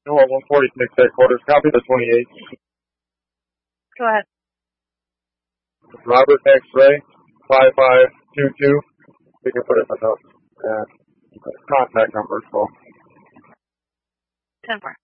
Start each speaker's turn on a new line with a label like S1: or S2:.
S1: No, 146 headquarters. Copy the 28.
S2: Go ahead.
S1: Robert X-Ray 5522. We can put it in the notes. And contact number as well.
S2: 10-4.